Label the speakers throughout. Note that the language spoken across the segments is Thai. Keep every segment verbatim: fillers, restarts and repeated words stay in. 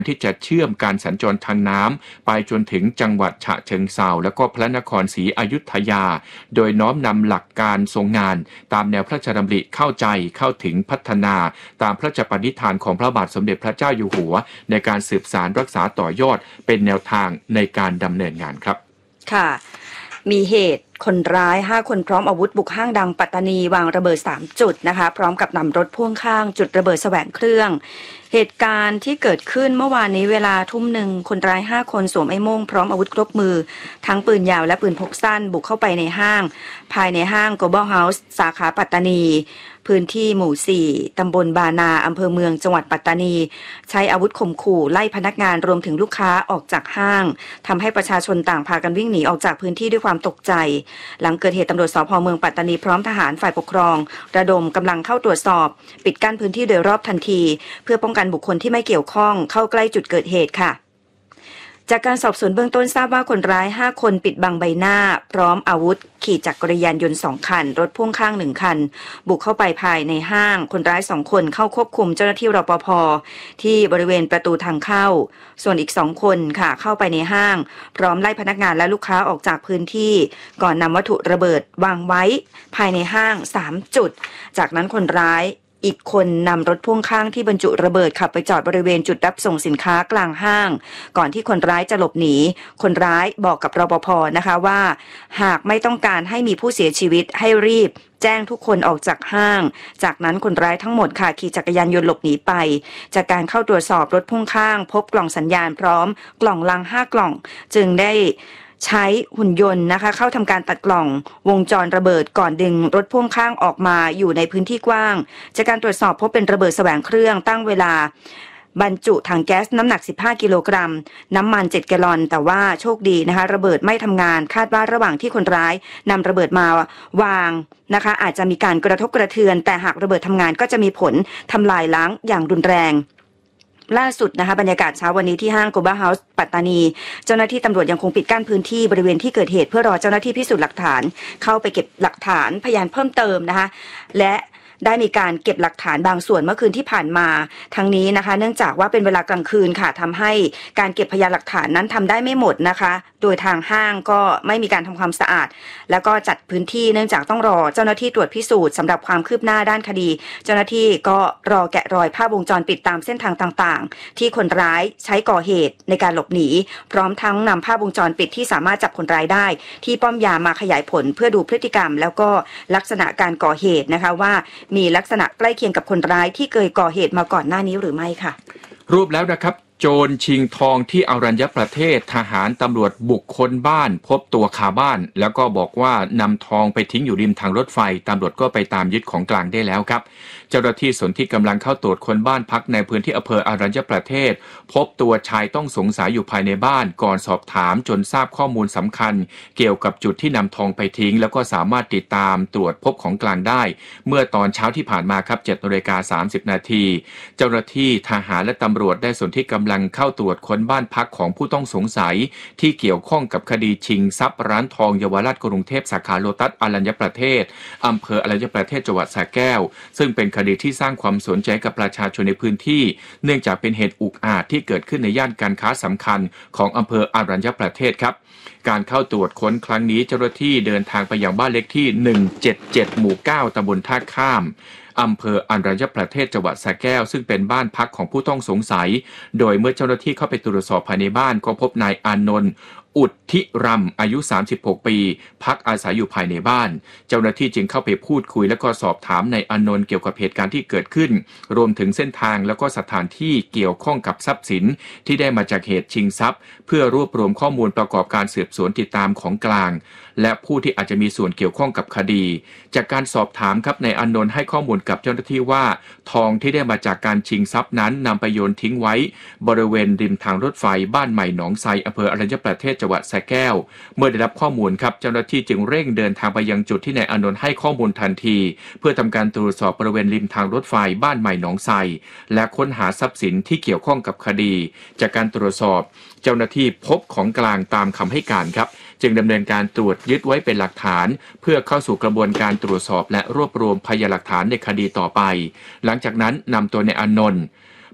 Speaker 1: ที่จะเชื่อมการสัญจรทางน้ำไปจนถึงจังหวัดฉะเชิงเทราและก็พระนครศรีอยุธยาโดยน้อมนำหลักการทรงงานตามแนวพระราชดำริเข้าใจเข้าถึงพัฒนาตามพระราชปณิธานของพระบาทสมเด็จพระเจ้าอยู่หัวในการสืบสานรักษาต่อยอดเป็นแนวทางในการดำเนินงานครับ
Speaker 2: ค่ะมีเหตุคนร้ายห้าคนพร้อมอาวุธบุกห้างดังปัตตานีวางระเบิดสามจุดนะคะพร้อมกับนำรถพ่วงข้างจุดระเบิดแสวงเครื่องเหตุการณ์ที่เกิดขึ้นเมื่อวานนี้เวลาทุ่มหนึ่งคนร้ายห้าคนสวมไอ้โม่งพร้อมอาวุธครบมือทั้งปืนยาวและปืนพกสั้นบุกเข้าไปในห้างภายในห้าง Global House สาขาปัตตานีพื้นที่หมู่สี่ตำบลบานาอำเภอเมืองจังหวัดปัตตานีใช้อาวุธข่มขู่ไล่พนักงานรวมถึงลูกค้าออกจากห้างทำให้ประชาชนต่างพากันวิ่งหนีออกจากพื้นที่ด้วยความตกใจหลังเกิดเหตุตำรวจสภ.เมืองปัตตานีพร้อมทหารฝ่ายปกครองระดมกำลังเข้าตรวจสอบปิดกั้นพื้นที่โดยรอบทันทีเพื่อป้องกันบุคคลที่ไม่เกี่ยวข้องเข้าใกล้จุดเกิดเหตุค่ะจากการสอบสวนเบื้องต้นทราบว่าคนร้ายห้าคนปิดบังใบหน้าพร้อมอาวุธขี่จักรยานยนต์สองคันรถพ่วงข้างหนึ่งคันบุกเข้าไปภายในห้างคนร้ายสองคนเข้าควบคุมเจ้าหน้าที่รปภ.ที่บริเวณประตูทางเข้าส่วนอีกสองคนค่ะเข้าไปในห้างพร้อมไล่พนักงานและลูกค้าออกจากพื้นที่ก่อนนำวัตถุระเบิดวางไว้ภายในห้างสามจุดจากนั้นคนร้ายอีกคนนำรถพ่วงข้างที่บรรจุระเบิดขับไปจอดบริเวณจุดรับส่งสินค้ากลางห้างก่อนที่คนร้ายจะหลบหนีคนร้ายบอกกับรปภ.นะคะว่าหากไม่ต้องการให้มีผู้เสียชีวิตให้รีบแจ้งทุกคนออกจากห้างจากนั้นคนร้ายทั้งหมดค่ะขี่จักรยานยนต์หลบหนีไปจากการเข้าตรวจสอบรถพ่วงข้างพบกล่องสัญญาณพร้อมกล่องลังห้ากล่องจึงได้ใช้หุ่นยนต์นะคะเข้าทำการตัดกล่องวงจรระเบิดก่อนดึงรถพ่วงข้างออกมาอยู่ในพื้นที่กว้างจากการตรวจสอบพบเป็นระเบิดแสวงเครื่องตั้งเวลาบรรจุถังแก๊สน้ำหนักสิบห้ากิโลกรัมน้ำมันเจ็ดแกลลอนแต่ว่าโชคดีนะคะระเบิดไม่ทำงานคาดว่าระหว่างที่คนร้ายนำระเบิดมาวางนะคะอาจจะมีการกระทบกระเทือนแต่หากระเบิดทำงานก็จะมีผลทำลายล้างอย่างรุนแรงล่าสุดนะคะบรรยากาศเช้าวันนี้ที่ห้าง Global House ปัตตานีเจ้าหน้าที่ตำรวจยังคงปิดกั้นพื้นที่บริเวณที่เกิดเหตุเพื่อรอเจ้าหน้าที่พิสูจน์หลักฐานเข้าไปเก็บหลักฐานพยานเพิ่มเติมนะคะและได้มีการเก็บหลักฐานบางส่วนเมื่อคืนที่ผ่านมาทั้งนี้นะคะเนื่องจากว่าเป็นเวลากลางคืนค่ะทำให้การเก็บพยานหลักฐานนั้นทำได้ไม่หมดนะคะโดยทางห้างก็ไม่มีการทำความสะอาดแล้วก็จัดพื้นที่เนื่องจากต้องรอเจ้าหน้าที่ตรวจพิสูจน์สำหรับความคืบหน้าด้านคดีเจ้าหน้าที่ก็รอแกะรอยภาพวงจรปิดตามเส้นทางต่างๆที่คนร้ายใช้ก่อเหตุในการหลบหนีพร้อมทั้งนำภาพวงจรปิดที่สามารถจับคนร้ายได้ที่ป้อมยามมาขยายผลเพื่อดูพฤติกรรมแล้วก็ลักษณะการก่อเหตุนะคะว่ามีลักษณะใกล้เคียงกับคนร้ายที่เคยก่อเหตุมาก่อนหน้านี้หรือไม่ค่ะ
Speaker 1: รูปแล้วนะครับโจรชิงทองที่อรัญญประเทศทหารตำรวจบุกค้นบ้านพบตัวคาบ้านแล้วก็บอกว่านำทองไปทิ้งอยู่ริมทางรถไฟตำรวจก็ไปตามยึดของกลางได้แล้วครับเจ้าหน้าที่สนที่กำลังเข้าตรวจค้นบ้านพักในพื้นที่อำเภออรัญญประเทศพบตัวชายต้องสงสัยอยู่ภายในบ้านก่อนสอบถามจนทราบข้อมูลสำคัญเกี่ยวกับจุดที่นำทองไปทิ้งแล้วก็สามารถติดตามตรวจพบของกลางได้เมื่อตอนเช้าที่ผ่านมาครับ เจ็ดนาฬิกาสามสิบนาทีเจ้าหน้าที่ทหารและตำรวจได้สนที่กำลังเข้าตรวจค้นบ้านพักของผู้ต้องสงสัยที่เกี่ยวข้องกับคดีชิงทรัพย์ร้านทองเยาวราชกรุงเทพสาขาโลตัสอรัญญประเทศอำเภออรัญญประเทศจังหวัดสระแก้วซึ่งเป็นคดีที่สร้างความสนใจกับประชาชนในพื้นที่เนื่องจากเป็นเหตุอุกอาจที่เกิดขึ้นในย่านการค้าสำคัญของอำเภออรัญญประเทศครับการเข้าตรวจค้นครั้งนี้เจ้าหน้าที่เดินทางไปยังบ้านเลขที่หนึ่งเจ็ดเจ็ดหมู่เก้าตำบลท่าข้ามอำเภออรัญญประเทศจังหวัดสระแก้วซึ่งเป็นบ้านพักของผู้ต้องสงสัยโดยเมื่อเจ้าหน้าที่เข้าไปตรวจสอบภายในบ้านก็พบนายอานนท์อุทธิรำอายุสามสิบหกปีพักอาศัยอยู่ภายในบ้านเจ้าหน้าที่จึงเข้าไปพูดคุยและก็สอบถามนายอานนท์เกี่ยวกับเหตุการณ์ที่เกิดขึ้นรวมถึงเส้นทางแล้วก็สถานที่เกี่ยวข้องกับทรัพย์สินที่ได้มาจากเหตุชิงทรัพย์เพื่อรวบรวมข้อมูลประกอบการสืบสวนติดตามของกลางและผู้ที่อาจจะมีส่วนเกี่ยวข้องกับคดีจากการสอบถามครับนายอานนท์ให้ข้อมูลกับเจ้าหน้าที่ว่าทองที่ได้มาจากการชิงทรัพย์นั้นนำไปโยนทิ้งไว้บริเวณริมทางรถไฟบ้านใหม่หนองไทรอำเภออรัญญประเทศจังหวัดสระแก้วเมื่อได้รับข้อมูลครับเจ้าหน้าที่จึงเร่งเดินทางไปยังจุดที่นายอานนท์ให้ข้อมูลทันทีเพื่อทำการตรวจสอบบริเวณริมทางรถไฟบ้านใหม่หนองไทรและค้นหาทรัพย์สินที่เกี่ยวข้องกับคดีจากการตรวจสอบเจ้าหน้าที่พบของกลางตามคำให้การครับจึงดำเนินการตรวจยึดไว้เป็นหลักฐานเพื่อเข้าสู่กระบวนการตรวจสอบและรวบรวมพยานหลักฐานในคดีต่อไปหลังจากนั้นนำตัวนายอานนท์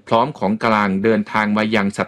Speaker 1: พร้อมของกลางเดินทางมายังส